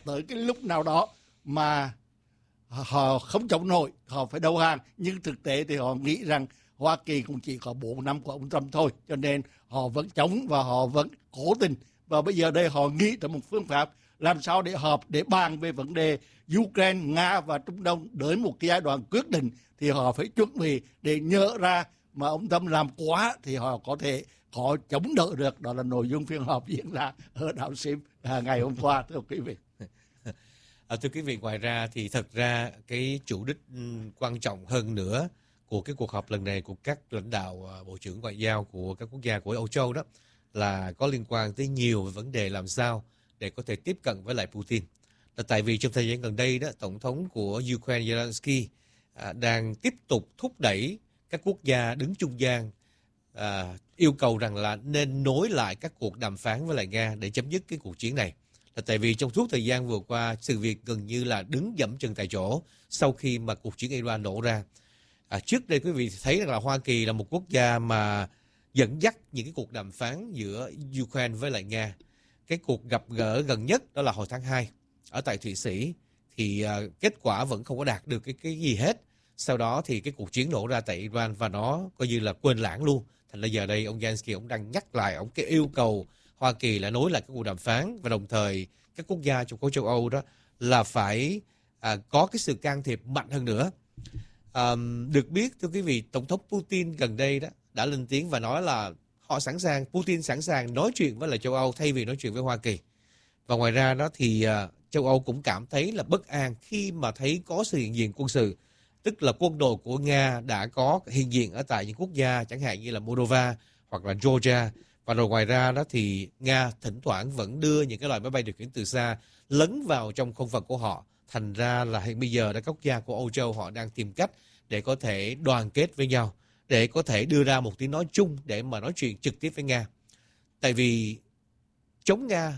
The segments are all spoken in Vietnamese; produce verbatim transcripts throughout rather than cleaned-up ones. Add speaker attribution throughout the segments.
Speaker 1: tới cái lúc nào đó mà họ không chống nổi, họ phải đầu hàng. Nhưng thực tế thì họ nghĩ rằng Hoa Kỳ cũng chỉ có bốn năm của ông Trump thôi, cho nên họ vẫn chống và họ vẫn cố tình. Và bây giờ đây họ nghĩ ra một phương pháp làm sao để họp, để bàn về vấn đề Ukraine, Nga và Trung Đông đến một cái giai đoạn quyết định, thì họ phải chuẩn bị để nhớ ra mà ông Trump làm quá thì họ có thể có chống đỡ được. Đó là nội dung phiên họp diễn ra ở đảo Sim à, ngày hôm qua, thưa quý vị.
Speaker 2: À, thưa quý vị, ngoài ra thì thật ra cái chủ đích quan trọng hơn nữa của cái cuộc họp lần này của các lãnh đạo bộ trưởng ngoại giao của các quốc gia của Âu Châu đó là có liên quan tới nhiều vấn đề làm sao để có thể tiếp cận với lại Putin. Là tại vì trong thời gian gần đây đó, Tổng thống của Ukraine Zelensky à, đang tiếp tục thúc đẩy các quốc gia đứng trung gian à, yêu cầu rằng là nên nối lại các cuộc đàm phán với lại Nga để chấm dứt cái cuộc chiến này. Là tại vì trong suốt thời gian vừa qua, sự việc gần như là đứng dẫm chân tại chỗ sau khi mà cuộc chiến Iran nổ ra. À, trước đây quý vị thấy rằng là Hoa Kỳ là một quốc gia mà dẫn dắt những cái cuộc đàm phán giữa Ukraine với lại Nga. Cái cuộc gặp gỡ gần nhất đó là hồi tháng hai ở tại Thụy Sĩ, thì uh, kết quả vẫn không có đạt được cái cái gì hết. Sau đó thì cái cuộc chiến nổ ra tại Iran và nó coi như là quên lãng luôn. Thành ra giờ đây ông Zelensky ông đang nhắc lại ông cái yêu cầu Hoa Kỳ là nối lại các cuộc đàm phán, và đồng thời các quốc gia trong khối châu Âu đó là phải à, có cái sự can thiệp mạnh hơn nữa. À, được biết thưa quý vị, Tổng thống Putin gần đây đó đã lên tiếng và nói là họ sẵn sàng, Putin sẵn sàng nói chuyện với lại châu Âu thay vì nói chuyện với Hoa Kỳ. Và ngoài ra đó thì à, châu Âu cũng cảm thấy là bất an khi mà thấy có sự hiện diện quân sự, tức là quân đội của Nga đã có hiện diện ở tại những quốc gia chẳng hạn như là Moldova hoặc là Georgia. Và rồi ngoài ra đó thì Nga thỉnh thoảng vẫn đưa những cái loại máy bay điều khiển từ xa lấn vào trong không phận của họ. Thành ra là hiện bây giờ các quốc gia của Âu Châu họ đang tìm cách để có thể đoàn kết với nhau, để có thể đưa ra một tiếng nói chung để mà nói chuyện trực tiếp với Nga. Tại vì chống Nga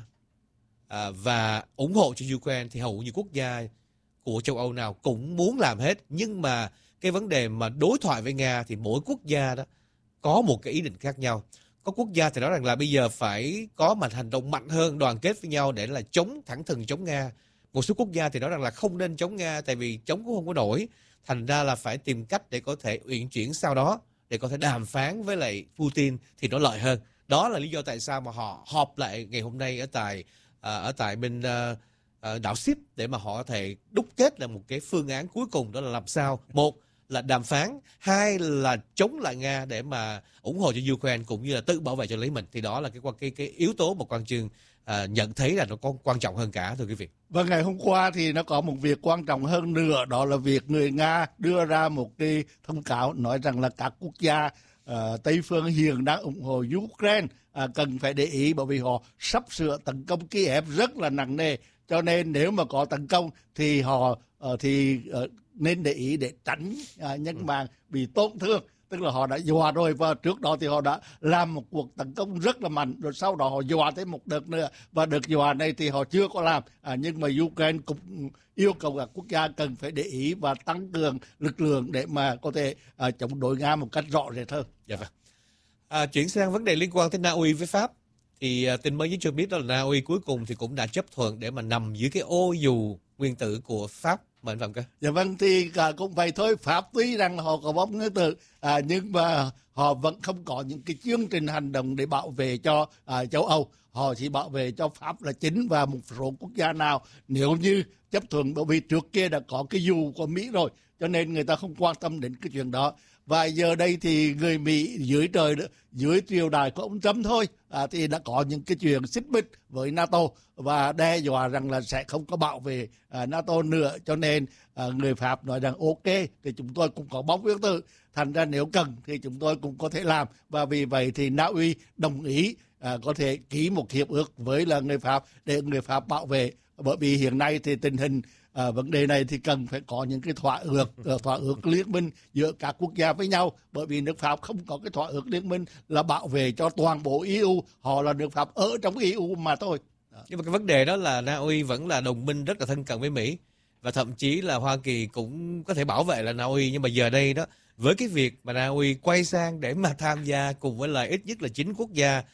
Speaker 2: à, và ủng hộ cho Ukraine thì hầu như quốc gia của châu Âu nào cũng muốn làm hết. Nhưng mà cái vấn đề mà đối thoại với Nga thì mỗi quốc gia đó có một cái ý định khác nhau. Có quốc gia thì nói rằng là bây giờ phải có mặt hành động mạnh hơn, đoàn kết với nhau để là chống, thẳng thừng chống Nga. Một số quốc gia thì nói rằng là không nên chống Nga tại vì chống cũng không có nổi. Thành ra là phải tìm cách để có thể uyển chuyển sau đó, để có thể đàm phán với lại Putin thì nó lợi hơn. Đó là lý do tại sao mà họ họp lại ngày hôm nay ở tại à, ở tại bên à, à, đảo Ship để mà họ có thể đúc kết là một cái phương án cuối cùng, đó là làm sao một là đàm phán, hai là chống lại Nga để mà ủng hộ cho Ukraine cũng như là tự bảo vệ cho lấy mình. Thì đó là cái cái cái yếu tố mà Quang Chương à, nhận thấy là nó có quan trọng hơn cả, thưa quý vị.
Speaker 1: Và ngày hôm qua thì nó có một việc quan trọng hơn nữa, đó là việc người Nga đưa ra một cái thông cáo nói rằng là các quốc gia uh, Tây phương hiện đang ủng hộ Ukraine uh, cần phải để ý, bởi vì họ sắp sửa tấn công Kiev rất là nặng nề, cho nên nếu mà có tấn công thì họ uh, thì uh, nên để ý để tránh uh, nhân mạng bị tổn thương. Tức là họ đã dọa rồi, và trước đó thì họ đã làm một cuộc tấn công rất là mạnh, rồi sau đó họ dọa thêm một đợt nữa, và đợt dọa này thì họ chưa có làm. À, nhưng mà Ukraine cũng yêu cầu các quốc gia cần phải để ý và tăng cường lực lượng để mà có thể à, chống đối Nga một cách rõ rệt hơn.
Speaker 2: Dạ vâng. À, chuyển sang vấn đề liên quan tới Na Uy với Pháp, thì à, tin mới nhất cho biết đó là Na Uy cuối cùng thì cũng đã chấp thuận để mà nằm dưới cái ô dù nguyên tử của Pháp. Mời anh Phạm cơ.
Speaker 1: Dạ vâng, thì à, cũng vậy thôi. Pháp tuy rằng họ có bom nguyên tử à, nhưng mà họ vẫn không có những cái chương trình hành động để bảo vệ cho à, châu Âu. Họ chỉ bảo vệ cho Pháp là chính và một số quốc gia nào nếu như chấp thuận, bởi vì trước kia đã có cái dù của Mỹ rồi, cho nên người ta không quan tâm đến cái chuyện đó. Và giờ đây thì người Mỹ dưới trời dưới triều đại của ông Trump thôi à, thì đã có những cái chuyện xích mích với NATO và đe dọa rằng là sẽ không có bảo vệ à, NATO nữa. Cho nên à, người Pháp nói rằng ok thì chúng tôi cũng có bom nguyên tử, thành ra nếu cần thì chúng tôi cũng có thể làm. Và vì vậy thì Na Uy đồng ý à, có thể ký một hiệp ước với là người Pháp để người Pháp bảo vệ. Bởi vì hiện nay thì tình hình À, vấn đề này thì cần phải có những cái thỏa ước thỏa ước liên minh giữa các quốc gia với nhau, bởi vì nước Pháp không có cái thỏa ước liên minh là bảo vệ cho toàn bộ e u, họ là nước Pháp ở trong e u mà thôi. Đó.
Speaker 2: Nhưng mà cái vấn đề đó là Na Uy vẫn là đồng minh rất là thân cận với Mỹ, và thậm chí là Hoa Kỳ cũng có thể bảo vệ là Na Uy. Nhưng mà giờ đây đó, với cái việc mà Na Uy quay sang để mà tham gia cùng với lại ít nhất là chín quốc gia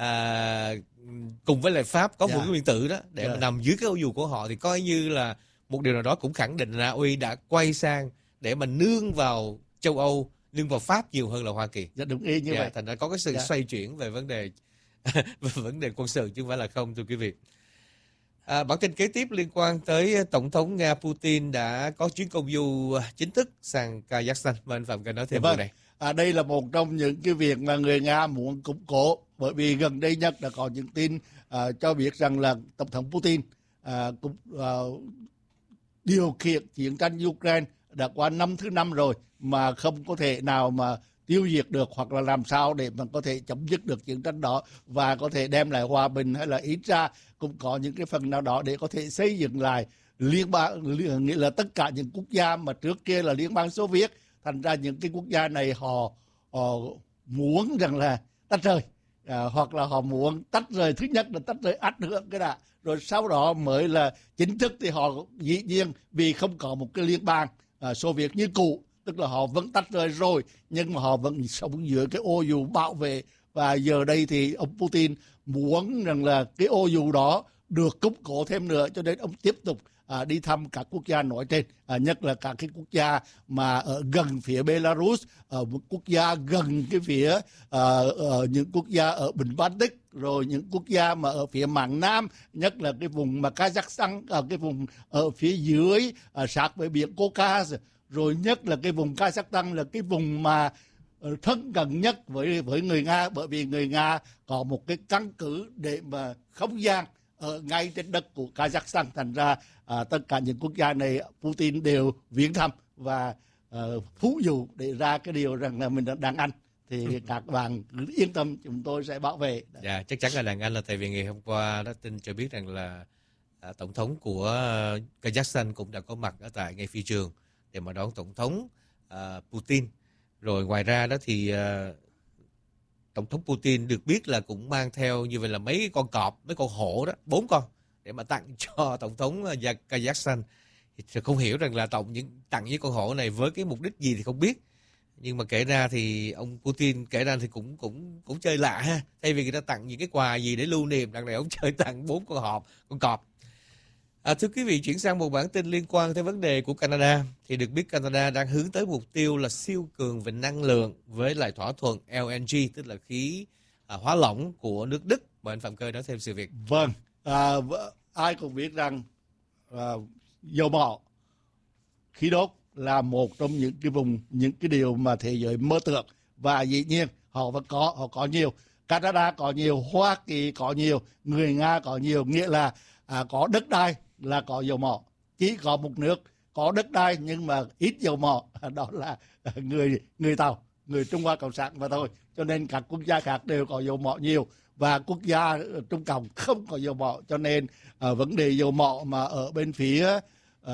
Speaker 2: à, cùng với lại Pháp có
Speaker 1: Dạ.
Speaker 2: vũ khí nguyên tử đó để
Speaker 1: Dạ.
Speaker 2: mà nằm dưới cái ô dù của họ, thì coi như là một điều nào đó cũng khẳng định là Na Uy đã quay sang để mà nương vào châu Âu, nương vào Pháp nhiều hơn là Hoa Kỳ.
Speaker 1: Dạ, đúng ý như
Speaker 2: Dạ,
Speaker 1: vậy.
Speaker 2: thành ra có cái sự
Speaker 1: Dạ.
Speaker 2: xoay chuyển về vấn đề về vấn đề quân sự chứ không phải là không, thưa quý vị. À, bản tin kế tiếp liên quan tới Tổng thống Nga Putin đã có chuyến công du chính thức sang Kazakhstan. Mời anh Phạm Cần nói thêm
Speaker 1: Dạ,
Speaker 2: điều
Speaker 1: vâng.
Speaker 2: này.
Speaker 1: À, đây là một trong những cái việc mà người Nga muốn củng cố, bởi vì gần đây nhất đã có những tin à, cho biết rằng là Tổng thống Putin à, cũng à, điều khiển chiến tranh Ukraine đã qua năm thứ năm rồi mà không có thể nào mà tiêu diệt được, hoặc là làm sao để mà có thể chấm dứt được chiến tranh đó và có thể đem lại hòa bình, hay là ít ra cũng có những cái phần nào đó để có thể xây dựng lại liên bang, nghĩa là tất cả những quốc gia mà trước kia là Liên bang Xô Viết. Thành ra những cái quốc gia này họ, họ muốn rằng là tách rời, à, hoặc là họ muốn tách rời, thứ nhất là tách rời ảnh hưởng cái đã, rồi sau đó mới là chính thức thì họ dĩ nhiên vì không có một cái liên bang à, Xô Viết như cũ, tức là họ vẫn tách rời rồi nhưng mà họ vẫn sống dưới cái ô dù bảo vệ. Và giờ đây thì ông Putin muốn rằng là cái ô dù đó được củng cố thêm nữa, cho nên ông tiếp tục à, đi thăm các quốc gia nói trên, à, nhất là các cái quốc gia mà ở gần phía Belarus, ở một quốc gia gần cái phía à, ở những quốc gia ở Bình Baltic, rồi những quốc gia mà ở phía mạn Nam, nhất là cái vùng mà Kazakhstan, ở cái vùng ở phía dưới à, sát với biển Caucasus, rồi nhất là cái vùng Kazakhstan là cái vùng mà thân gần nhất với với người Nga, bởi vì người Nga có một cái căn cứ để mà không gian ở ngay trên đất của Kazakhstan. Thành ra à, tất cả những quốc gia này Putin đều viếng thăm và uh, phú dụ để ra cái điều rằng là mình đang ăn, thì các bạn cứ yên tâm, chúng tôi sẽ bảo vệ.
Speaker 2: Dạ, chắc chắn là đàn anh, là tại vì ngày hôm qua đã tin cho biết rằng là à, tổng thống của Kazakhstan cũng đã có mặt ở tại ngay phi trường để mà đón tổng thống à, Putin. Rồi ngoài ra đó thì à, tổng thống Putin được biết là cũng mang theo như vậy là mấy con cọp, mấy con hổ đó, bốn con để mà tặng cho tổng thống Kazakhstan. Thì không hiểu rằng là tổng những tặng những con hổ này với cái mục đích gì thì không biết. Nhưng mà kể ra thì ông Putin kể ra thì cũng cũng cũng chơi lạ ha. Thay vì người ta tặng những cái quà gì để lưu niệm, đằng này ông chơi tặng bốn con hộp, con cọp. À, thưa quý vị, chuyển sang một bản tin liên quan tới vấn đề của Canada. Thì được biết Canada đang hướng tới mục tiêu là siêu cường về năng lượng với lại thỏa thuận L N G, tức là khí à, hóa lỏng của nước Đức. Mời anh Phạm Cơ nói thêm sự việc.
Speaker 1: Vâng, à, ai cũng biết rằng à, dầu mỏ, khí đốt là một trong những cái vùng, những cái điều mà thế giới mơ tưởng, và dĩ nhiên họ vẫn có, họ có nhiều. Canada có nhiều, Hoa Kỳ có nhiều, người Nga có nhiều, nghĩa là à, có đất đai là có dầu mỏ. Chỉ có một nước có đất đai nhưng mà ít dầu mỏ, đó là người người Tàu, người Trung Hoa Cộng sản mà thôi. Cho nên các quốc gia khác đều có dầu mỏ nhiều, và quốc gia Trung Cộng không có dầu mỏ. Cho nên à, vấn đề dầu mỏ mà ở bên phía à,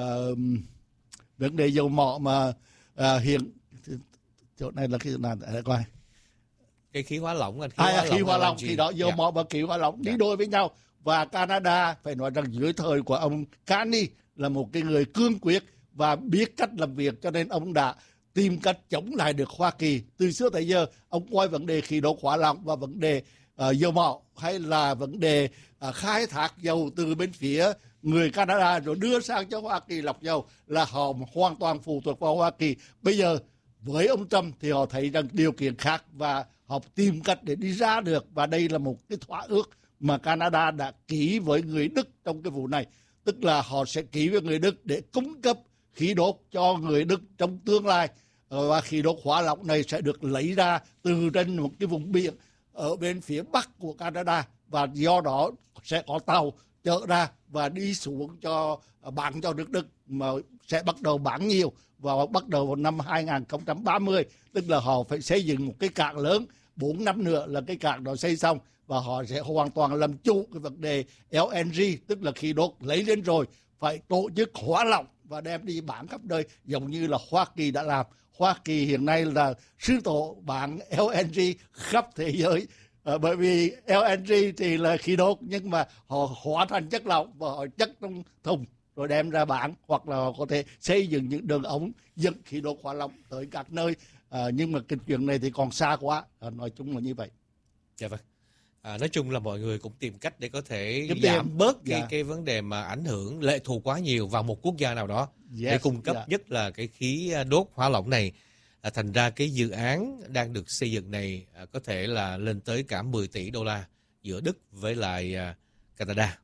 Speaker 1: vấn đề dầu mỏ mà à, hiện chỗ này là cái nào để coi
Speaker 2: cái khí hóa lỏng, anh khí,
Speaker 1: à,
Speaker 2: hóa,
Speaker 1: khí
Speaker 2: lỏng
Speaker 1: hóa lỏng thì đó, dầu
Speaker 2: dạ.
Speaker 1: mỏ và khí hóa lỏng đi
Speaker 2: dạ.
Speaker 1: đôi với nhau. Và Canada phải nói rằng dưới thời của ông Carney là một cái người cương quyết và biết cách làm việc, cho nên ông đã tìm cách chống lại được Hoa Kỳ. Từ xưa tới giờ ông coi vấn đề khí đốt hóa lỏng và vấn đề uh, dầu mỏ, hay là vấn đề uh, khai thác dầu từ bên phía người Canada rồi đưa sang cho Hoa Kỳ lọc dầu, là họ hoàn toàn phụ thuộc vào Hoa Kỳ. Bây giờ với ông Trump thì họ thấy rằng điều kiện khác và họ tìm cách để đi ra được, và đây là một cái thỏa ước mà Canada đã ký với người Đức trong cái vụ này. Tức là họ sẽ ký với người Đức để cung cấp khí đốt cho người Đức trong tương lai, và khí đốt hóa lỏng này sẽ được lấy ra từ trên một cái vùng biển ở bên phía bắc của Canada, và do đó sẽ có tàu chở ra và đi xuống cho bán cho nước Đức, mà sẽ bắt đầu bán nhiều vào bắt đầu vào năm hai không ba mươi. Tức là họ phải xây dựng một cái cảng lớn, bốn năm nữa là cái cảng đó xây xong, và họ sẽ hoàn toàn làm chủ cái vấn đề L N G, tức là khí đốt lấy lên rồi phải tổ chức hóa lỏng và đem đi bán khắp nơi, giống như là Hoa Kỳ đã làm. Hoa Kỳ hiện nay là sư tổ bán L N G khắp thế giới, à, bởi vì L N G thì là khí đốt nhưng mà họ hóa thành chất lỏng và họ chất trong thùng rồi đem ra bán, hoặc là họ có thể xây dựng những đường ống dẫn khí đốt hóa lỏng tới các nơi. À, nhưng mà cái chuyện này thì còn xa quá, à, nói chung là như vậy.
Speaker 2: Dạ vâng. À, nói chung là mọi người cũng tìm cách để có thể
Speaker 1: Kiếm
Speaker 2: giảm
Speaker 1: tiền.
Speaker 2: bớt cái
Speaker 1: Dạ.
Speaker 2: cái vấn đề mà ảnh hưởng lệ thuộc quá nhiều vào một quốc gia nào đó để
Speaker 1: Yes,
Speaker 2: cung cấp
Speaker 1: dạ.
Speaker 2: nhất là cái khí đốt hỏa lỏng này. À, thành ra cái dự án đang được xây dựng này à, có thể là lên tới cả mười tỷ đô la giữa Đức với lại à, Canada.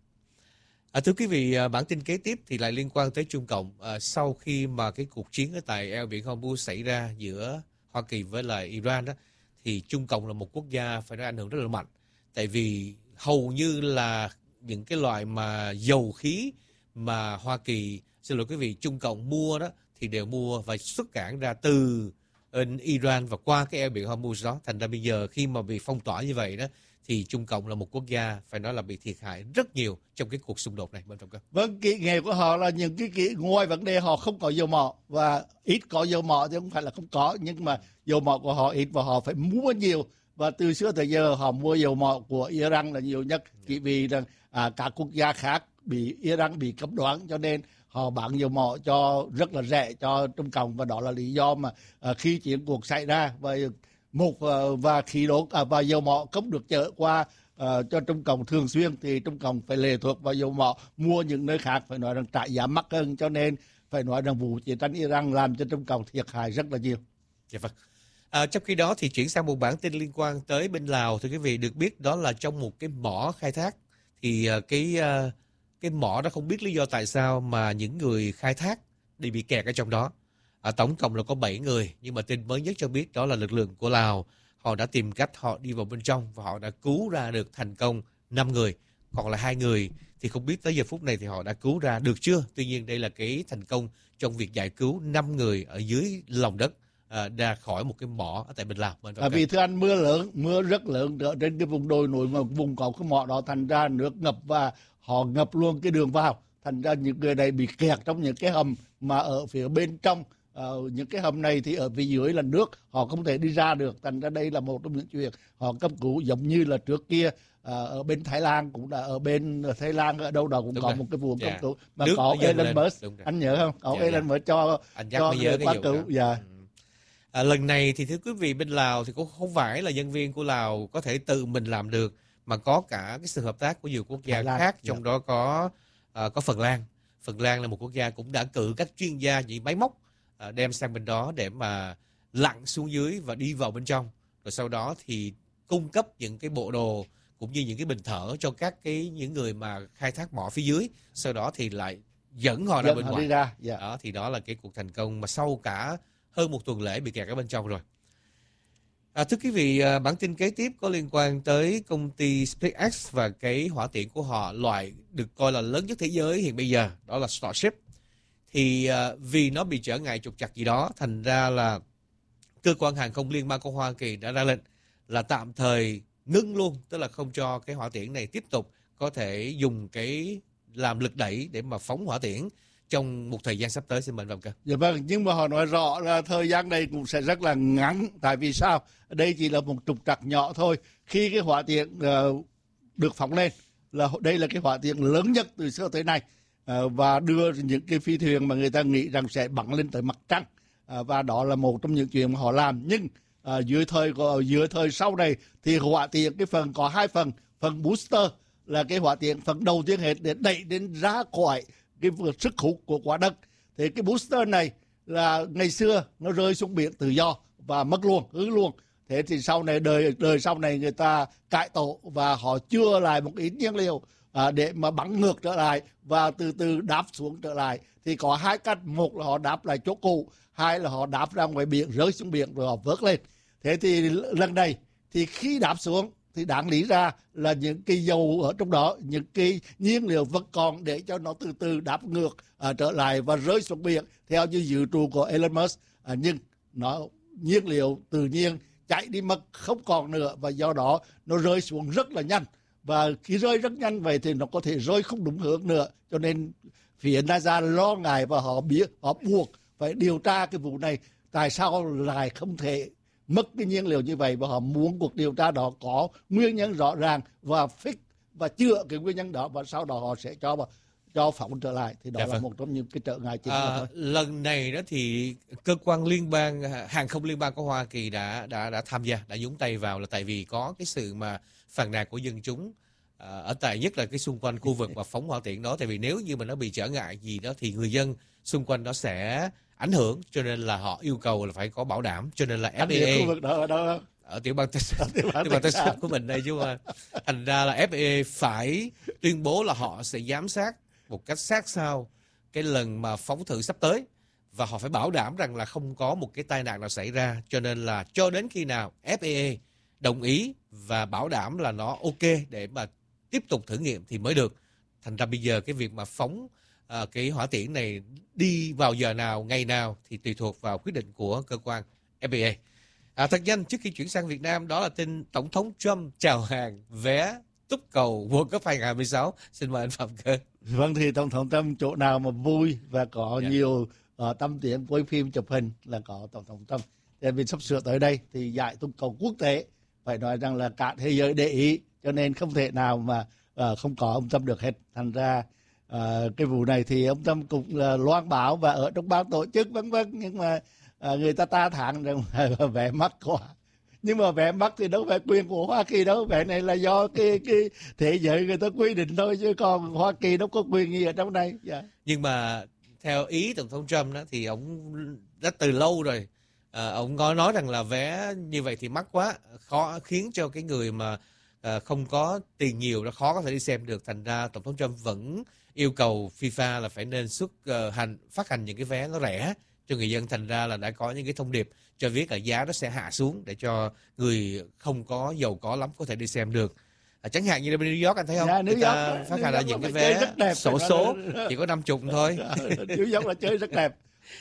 Speaker 2: À, thưa quý vị, à, bản tin kế tiếp thì lại liên quan tới Trung Cộng. À, sau khi mà cái cuộc chiến ở tại eo biển Hormuz xảy ra giữa Hoa Kỳ với lại Iran đó, thì Trung Cộng là một quốc gia phải nói ảnh hưởng rất là mạnh. Tại vì hầu như là những cái loại mà dầu khí mà Hoa Kỳ, xin lỗi quý vị, Trung Cộng mua đó thì đều mua và xuất cảng ra từ Iran và qua cái eo biển Hormuz đó. Thành ra bây giờ khi mà bị phong tỏa như vậy đó thì Trung Cộng là một quốc gia phải nói là bị thiệt hại rất nhiều trong cái cuộc xung đột này. Bên Trọng Cơ.
Speaker 1: Vâng, kỹ nghệ của họ là những cái kỹ ngoài vấn đề họ không có dầu mỏ và ít có dầu mỏ chứ không phải là không có, nhưng mà dầu mỏ của họ ít và họ phải mua nhiều, và từ xưa tới giờ họ mua dầu mỏ của Iran là nhiều nhất, chỉ vì rằng à, các quốc gia khác bị Iran bị cấm đoán cho nên họ bán dầu mỏ cho rất là rẻ cho Trung Cộng, và đó là lý do mà à, khi chiến cuộc xảy ra và một và khí đốt à, và dầu mỏ không được chở qua uh, cho Trung Cộng thường xuyên thì Trung Cộng phải lệ thuộc vào dầu mỏ mua những nơi khác, phải nói rằng trả giá mắc hơn, cho nên phải nói rằng vụ chiến tranh Iran làm cho Trung Cộng thiệt hại rất là nhiều.
Speaker 2: Dạ vâng. À, trong khi đó thì chuyển sang một bản tin liên quan tới bên Lào, thì quý vị được biết đó là trong một cái mỏ khai thác thì uh, cái uh, cái mỏ đó không biết lý do tại sao mà những người khai thác đi bị kẹt ở trong đó. À, tổng cộng là có bảy người, nhưng mà tin mới nhất cho biết đó là lực lượng của Lào họ đã tìm cách họ đi vào bên trong và họ đã cứu ra được thành công năm người, còn là hai người thì không biết tới giờ phút này thì họ đã cứu ra được chưa. Tuy nhiên đây là cái thành công trong việc giải cứu năm người ở dưới lòng đất à, ra khỏi một cái mỏ ở tại bên Lào.
Speaker 1: À, vì thưa anh, mưa lớn, mưa rất lớn ở trên cái vùng đồi núi mà vùng có cái mỏ đó, thành ra nước ngập và họ ngập luôn cái đường vào, thành ra những người này bị kẹt trong những cái hầm mà ở phía bên trong. Uh, những cái hầm này thì ở phía dưới là nước, họ không thể đi ra được, thành ra đây là một trong những chuyện họ cấp cứu, giống như là trước kia uh, ở bên Thái Lan cũng đã ở bên Thái Lan ở đâu đó cũng đúng có rồi. Một cái vụ cấp yeah. cứu mà nước có Elon Musk, anh nhớ không? Có yeah, Elon yeah. Musk cho
Speaker 2: anh
Speaker 1: cho người qua cứu. Dạ.
Speaker 2: Ừ. À, lần này thì thưa quý vị, bên Lào thì cũng không phải là nhân viên của Lào có thể tự mình làm được, mà có cả cái sự hợp tác của nhiều quốc gia khác, trong yeah. đó có uh, có Phần Lan. Phần Lan là một quốc gia cũng đã cử các chuyên gia những máy móc đem sang bên đó để mà lặn xuống dưới và đi vào bên trong, rồi sau đó thì cung cấp những cái bộ đồ cũng như những cái bình thở cho các cái những người mà khai thác mỏ phía dưới, sau đó thì lại dẫn họ ra dẫn bên họ ngoài.
Speaker 1: Ra. Yeah.
Speaker 2: Đó thì đó là cái cuộc thành công mà sau cả hơn một tuần lễ bị kẹt ở bên trong rồi. À, thưa quý vị, bản tin kế tiếp có liên quan tới công ty SpaceX và cái hỏa tiễn của họ, loại được coi là lớn nhất thế giới hiện bây giờ, đó là Starship. Thì uh, vì nó bị trở ngại trục trặc gì đó, thành ra là cơ quan hàng không liên bang của Hoa Kỳ đã ra lệnh là tạm thời ngưng luôn, tức là không cho cái hỏa tiễn này tiếp tục có thể dùng cái làm lực đẩy để mà phóng hỏa tiễn trong một thời gian sắp tới. Xin mời Vọng Cơ.
Speaker 1: Dạ vâng, nhưng mà họ nói rõ là thời gian này cũng sẽ rất là ngắn. Tại vì sao? Đây chỉ là một trục trặc nhỏ thôi. Khi cái hỏa tiễn uh, được phóng lên, là đây là cái hỏa tiễn lớn nhất từ xưa tới nay. Uh, và đưa những cái phi thuyền mà người ta nghĩ rằng sẽ bắn lên tới mặt trăng, uh, và đó là một trong những chuyện mà họ làm. Nhưng uh, dưới thời dưới thời sau này thì hỏa tiễn cái phần có hai phần, phần booster là cái hỏa tiễn phần đầu tiên hết để đẩy đến ra khỏi cái sức hút của quả đất. Thì cái booster này là ngày xưa nó rơi xuống biển tự do và mất luôn, hư luôn. Thế thì sau này đời đời sau này người ta cải tổ và họ chữa lại một ít nhiên liệu À, để mà bắn ngược trở lại và từ từ đáp xuống trở lại. Thì có hai cách, một là họ đáp lại chỗ cũ, hai là họ đáp ra ngoài biển, rơi xuống biển rồi họ vớt lên. Thế thì lần này thì khi đáp xuống thì đáng lý ra là những cái dầu ở trong đó, những cái nhiên liệu vẫn còn để cho nó từ từ đáp ngược à, trở lại và rơi xuống biển theo như dự trù của Elon Musk. À, nhưng nó nhiên liệu tự nhiên chạy đi mất không còn nữa, và do đó nó rơi xuống rất là nhanh. Và khi rơi rất nhanh vậy thì nó có thể rơi không đúng hướng nữa, cho nên phía NASA lo ngại và họ biết họ buộc phải điều tra cái vụ này, tại sao lại không thể mất cái nhiên liệu như vậy, và họ muốn cuộc điều tra đó có nguyên nhân rõ ràng và fix và chữa cái nguyên nhân đó, và sau đó họ sẽ cho cho phóng trở lại. Thì đó dạ là vâng. một trong những cái trở ngại chính. À,
Speaker 2: lần này đó thì cơ quan liên bang hàng không liên bang của Hoa Kỳ đã đã đã tham gia, đã nhúng tay vào, là tại vì có cái sự mà phàn nàn của dân chúng à, ở tại nhất là cái xung quanh khu vực mà phóng hỏa tiễn đó. Tại vì nếu như mà nó bị trở ngại gì đó thì người dân xung quanh đó sẽ ảnh hưởng, cho nên là họ yêu cầu là phải có bảo đảm. Cho nên là ép a a
Speaker 1: khu vực đó ở đâu
Speaker 2: ở tiểu bang Texas, tiểu bang Texas của mình đây chứ mà. Thành ra là ép a a phải tuyên bố là họ sẽ giám sát một cách sát sao cái lần mà phóng thử sắp tới, và họ phải bảo đảm rằng là không có một cái tai nạn nào xảy ra. Cho nên là cho đến khi nào ép a a đồng ý và bảo đảm là nó ok để mà tiếp tục thử nghiệm thì mới được. Thành ra bây giờ cái việc mà phóng à, cái hỏa tiễn này đi vào giờ nào, ngày nào thì tùy thuộc vào quyết định của cơ quan ép a a. À, thật nhanh trước khi chuyển sang Việt Nam, đó là tin Tổng thống Trump chào hàng vé túc cầu World Cup hai không hai sáu. Xin mời anh Phạm Cơ.
Speaker 1: Vâng, thì Tổng thống Trump chỗ nào mà vui và có
Speaker 2: Dạ.
Speaker 1: nhiều uh, tâm điểm quay phim chụp hình là có Tổng thống Trump. Tại vì sắp sửa tới đây thì giải túc cầu quốc tế, phải nói rằng là cả thế giới để ý, cho nên không thể nào mà uh, không có ông Trump được hết. Thành ra uh, cái vụ này thì ông Trump cũng uh, loan báo và ở trong ban tổ chức vân vân, nhưng mà uh, người ta ta thẳng rằng vé mắc quá. Nhưng mà vé mắc thì đâu phải quyền của Hoa Kỳ đâu, vé này là do cái cái thế giới người ta quy định thôi, chứ còn Hoa Kỳ đâu có quyền gì ở trong này. Yeah.
Speaker 2: Nhưng mà theo ý Tổng thống Trump đó thì ông đã từ lâu rồi, à, ông có nói rằng là vé như vậy thì mắc quá, khó khiến cho cái người mà à, không có tiền nhiều, nó khó có thể đi xem được. Thành ra Tổng thống Trump vẫn yêu cầu FIFA là phải nên xuất uh, hành phát hành những cái vé nó rẻ cho người dân. Thành ra là đã có những cái thông điệp cho biết là giá nó sẽ hạ xuống để cho người không có giàu có lắm có thể đi xem được. À, chẳng hạn như ở bên New York anh thấy không?
Speaker 1: Yeah,
Speaker 2: người
Speaker 1: New
Speaker 2: ta
Speaker 1: York,
Speaker 2: phát
Speaker 1: New
Speaker 2: hành ra
Speaker 1: York
Speaker 2: những
Speaker 1: là
Speaker 2: cái
Speaker 1: chơi rất đẹp,
Speaker 2: vé sổ
Speaker 1: phải
Speaker 2: số
Speaker 1: nói-
Speaker 2: chỉ có năm chục thôi.
Speaker 1: New York là chơi rất đẹp.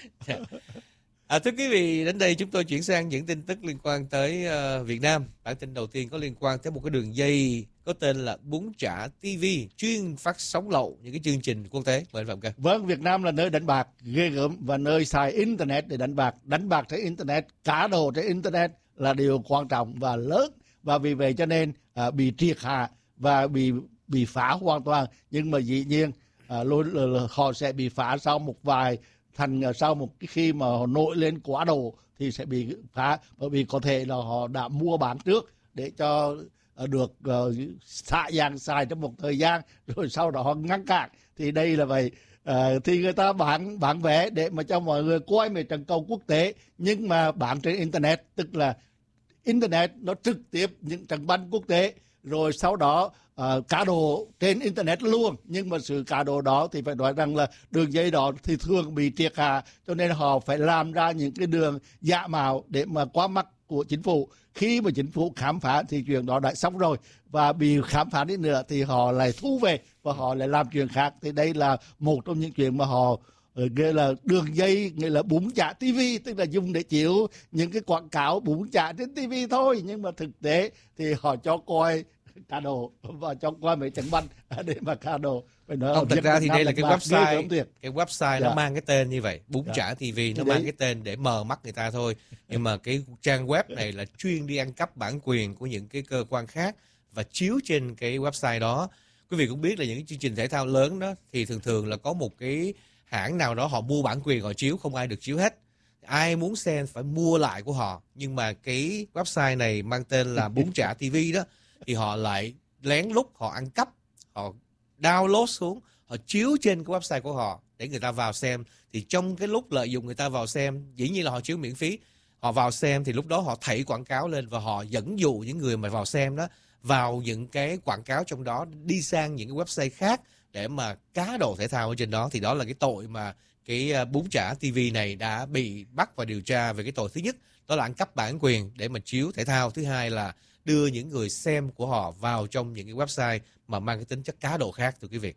Speaker 2: À, thưa quý vị, đến đây chúng tôi chuyển sang những tin tức liên quan tới uh, Việt Nam. Bản tin đầu tiên có liên quan tới một cái đường dây có tên là Bún Chả ti vi, chuyên phát sóng lậu những cái chương trình quốc tế. Mời anh Phạm Cơ.
Speaker 1: Vâng, Việt Nam là nơi đánh bạc ghê gớm và nơi xài Internet để đánh bạc. Đánh bạc trên Internet, cá độ trên Internet là điều quan trọng và lớn. Và vì vậy cho nên à, bị triệt hạ và bị bị phá hoàn toàn. Nhưng mà dĩ nhiên à, luôn là, là họ sẽ bị phá sau một vài thành sau một cái khi mà họ nổi lên quá độ thì sẽ bị phá, bởi vì có thể là họ đã mua bán trước để cho uh, được uh, xạ dàn xài trong một thời gian rồi sau đó họ ngăn cản. Thì đây là vậy. Uh, thì người ta bán bán vé để mà cho mọi người coi về trận cầu quốc tế, nhưng mà bán trên Internet, tức là Internet nó trực tiếp những trận banh quốc tế, rồi sau đó uh, cá độ trên Internet luôn. Nhưng mà sự cá độ đó thì phải nói rằng là đường dây đó thì thường bị triệt hạ, cho nên họ phải làm ra những cái đường giả mạo để mà qua mắt của chính phủ. Khi mà chính phủ khám phá thì chuyện đó đã xong rồi, và bị khám phá đi nữa thì họ lại thu về và họ lại làm chuyện khác. Thì đây là một trong những chuyện mà họ gọi là đường dây, nghĩa là Bún Chả ti vi, tức là dùng để chiếu những cái quảng cáo bún chả trên ti vi thôi, nhưng mà thực tế thì họ cho coi cá độ và cho coi mấy trận banh để mà cá độ. Phải nói
Speaker 2: Không, thực ra thì đây là cái website, cái website
Speaker 1: Dạ.
Speaker 2: nó mang cái tên như vậy, Bún
Speaker 1: Dạ.
Speaker 2: Chả ti vi, nó
Speaker 1: Thì
Speaker 2: mang
Speaker 1: đấy.
Speaker 2: cái tên để mờ mắt người ta thôi. Nhưng mà cái trang web này là chuyên đi ăn cắp bản quyền của những cái cơ quan khác và chiếu trên cái website đó. Quý vị cũng biết là những cái chương trình thể thao lớn đó thì thường thường là có một cái hãng nào đó họ mua bản quyền họ chiếu, không ai được chiếu hết. Ai muốn xem phải mua lại của họ. Nhưng mà cái website này mang tên là Bún Chả ti vi đó thì họ lại lén lút họ ăn cắp, họ download xuống, họ chiếu trên cái website của họ để người ta vào xem. Thì trong cái lúc lợi dụng người ta vào xem, dĩ nhiên là họ chiếu miễn phí, họ vào xem thì lúc đó họ thảy quảng cáo lên và họ dẫn dụ những người mà vào xem đó vào những cái quảng cáo trong đó, đi sang những cái website khác để mà cá độ thể thao ở trên đó. Thì đó là cái tội mà cái Bún Chả ti vi này đã bị bắt và điều tra về cái tội. Thứ nhất đó là ăn cắp bản quyền để mà chiếu thể thao, thứ hai là đưa những người xem của họ vào trong những cái website mà mang cái tính chất cá độ khác. Thưa quý vị,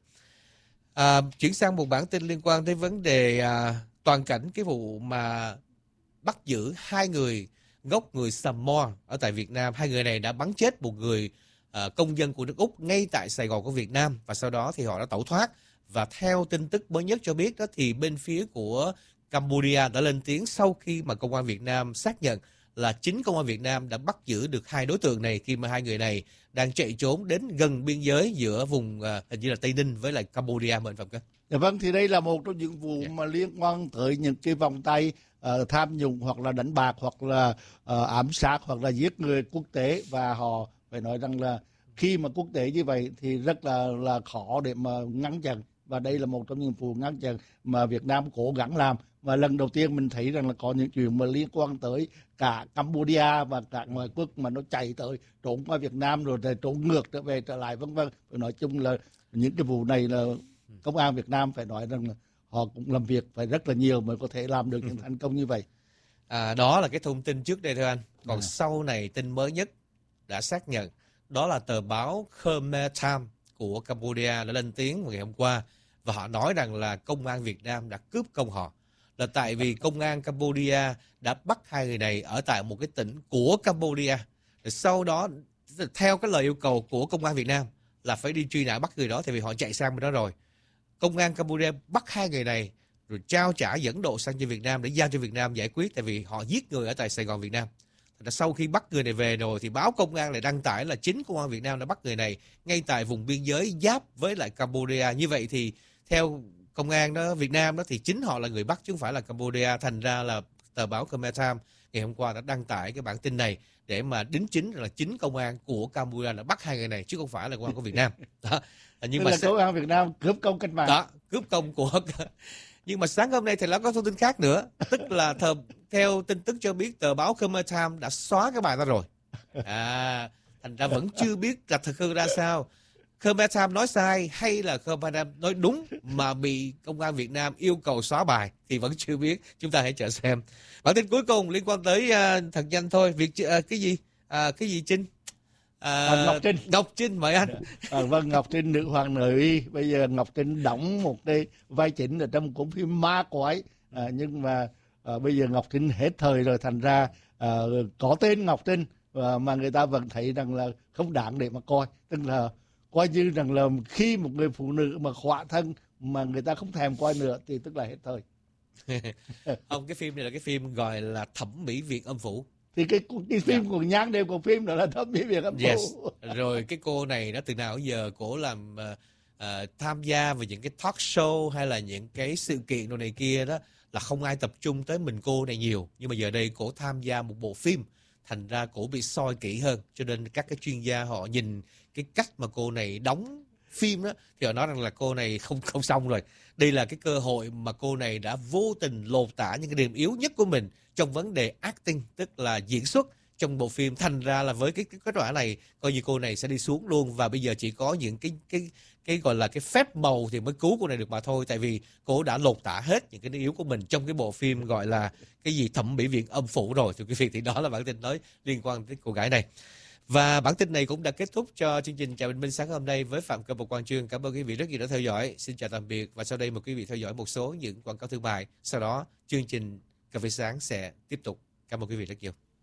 Speaker 2: à, chuyển sang một bản tin liên quan tới vấn đề à, toàn cảnh cái vụ mà bắt giữ hai người gốc người Samoa ở tại Việt Nam. Hai người này đã bắn chết một người à, công dân của nước Úc ngay tại Sài Gòn của Việt Nam, và sau đó thì họ đã tẩu thoát. Và theo tin tức mới nhất cho biết đó thì bên phía của Cambodia đã lên tiếng sau khi mà công an Việt Nam xác nhận là chính công an Việt Nam đã bắt giữ được hai đối tượng này khi mà hai người này đang chạy trốn đến gần biên giới giữa vùng uh, hình như là Tây Ninh với lại Cambodia. Mời anh Phạm Cơ.
Speaker 1: Dạ vâng, thì đây là một trong những vụ
Speaker 2: Dạ.
Speaker 1: mà liên quan tới những cái vòng tay uh, tham nhũng hoặc là đánh bạc hoặc là uh, ám sát hoặc là giết người quốc tế, và họ phải nói rằng là khi mà quốc tế như vậy thì rất là là khó để mà ngăn chặn, và đây là một trong những vụ ngăn chặn mà Việt Nam cố gắng làm. Và lần đầu tiên mình thấy rằng là có những chuyện mà liên quan tới cả Campuchia và cả ngoại quốc mà nó chạy tới trốn qua Việt Nam rồi trốn ngược trở về trở lại vân vân. Nói chung là những cái vụ này là công an Việt Nam phải nói rằng là họ cũng làm việc phải rất là nhiều mới có thể làm được những thành công như vậy.
Speaker 2: À, đó là cái thông tin trước đây thôi anh. Còn
Speaker 1: À.
Speaker 2: sau này tin mới nhất đã xác nhận, đó là tờ báo Khmer Time của Campuchia đã lên tiếng vào ngày hôm qua, và họ nói rằng là công an Việt Nam đã cướp công họ, là tại vì công an Campuchia đã bắt hai người này ở tại một cái tỉnh của Campuchia. Rồi sau đó theo cái lời yêu cầu của công an Việt Nam là phải đi truy nã bắt người đó, tại vì họ chạy sang bên đó rồi. Công an Campuchia bắt hai người này rồi trao trả dẫn độ sang cho Việt Nam để giao cho Việt Nam giải quyết, tại vì họ giết người ở tại Sài Gòn, Việt Nam. Sau khi bắt người này về rồi thì báo công an lại đăng tải là chính công an Việt Nam đã bắt người này ngay tại vùng biên giới giáp với lại Campuchia. Như vậy thì theo công an đó, Việt Nam đó, thì chính họ là người bắt chứ không phải là Campuchia. Thành ra là tờ báo Khmer Time ngày hôm qua đã đăng tải cái bản tin này để mà đính chính là chính công an của Campuchia đã bắt hai người này chứ không phải là công an của Việt Nam. Đó. Nhưng
Speaker 1: Tức
Speaker 2: mà
Speaker 1: là
Speaker 2: sẽ...
Speaker 1: công an Việt Nam cướp công cách mạng.
Speaker 2: Đó, cướp công của nhưng mà sáng hôm nay thì nó có thông tin khác nữa, tức là thờ, theo tin tức cho biết tờ báo Khmer Time đã xóa cái bài đó rồi. À, thành ra vẫn chưa biết là thực hư ra sao. Khmer Time nói sai hay là Khmer Time nói đúng mà bị công an Việt Nam yêu cầu xóa bài thì vẫn chưa biết. Chúng ta hãy chờ xem. Bản tin cuối cùng liên quan tới uh, thật nhanh thôi. Việc uh, cái gì? Uh, cái gì Trinh? À,
Speaker 1: à, Ngọc Trinh.
Speaker 2: Ngọc Trinh mời anh.
Speaker 1: À, vâng, Ngọc Trinh nữ hoàng nữ y. Bây giờ Ngọc Trinh đóng một cái vai chính ở trong cuốn phim Ma Quái. À, nhưng mà à, bây giờ Ngọc Trinh hết thời rồi, thành ra à, có tên Ngọc Trinh à, mà người ta vẫn thấy rằng là không đáng để mà coi. Tức là coi như rằng là khi một người phụ nữ mà khỏa thân mà người ta không thèm coi nữa thì tức là hết thời.
Speaker 2: Ông, cái phim này là cái phim gọi là thẩm mỹ Việt âm phủ.
Speaker 1: Thì cái, cái phim yeah. của nhãn đều của phim đó là thẩm mỹ Việt âm
Speaker 2: yes.
Speaker 1: phủ.
Speaker 2: Rồi cái cô này nó từ nào giờ cổ làm uh, uh, tham gia vào những cái talk show hay là những cái sự kiện đồ này kia đó là không ai tập trung tới mình cô này nhiều. Nhưng mà giờ đây cổ tham gia một bộ phim, thành ra cổ bị soi kỹ hơn, cho nên các cái chuyên gia họ nhìn cái cách mà cô này đóng phim đó thì họ nói rằng là cô này không không xong rồi. Đây là cái cơ hội mà cô này đã vô tình lột tả những cái điểm yếu nhất của mình trong vấn đề acting, tức là diễn xuất trong bộ phim. Thành ra là với cái cái kết quả này coi như cô này sẽ đi xuống luôn, và bây giờ chỉ có những cái cái cái gọi là cái phép màu thì mới cứu cô này được mà thôi, tại vì cô đã lột tả hết những cái điểm yếu của mình trong cái bộ phim gọi là cái gì thẩm mỹ viện âm phủ rồi. Thì quý vị, thì đó là bản tin nói liên quan tới cô gái này. Và bản tin này cũng đã kết thúc cho chương trình Chào Bình Minh sáng hôm nay với Phạm Cơ và Quang Trương. Cảm ơn quý vị rất nhiều đã theo dõi. Xin chào tạm biệt, và sau đây mời quý vị theo dõi một số những quảng cáo thương mại. Sau đó chương trình Cà phê sáng sẽ tiếp tục. Cảm ơn quý vị rất nhiều.